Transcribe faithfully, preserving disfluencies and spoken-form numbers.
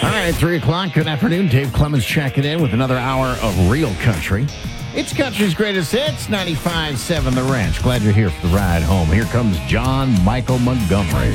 All right, three o'clock. Good afternoon. Dave Clemens checking in with another hour of real country. It's country's greatest hits, ninety-five point seven The Ranch. Glad you're here for the ride home. Here comes John Michael Montgomery.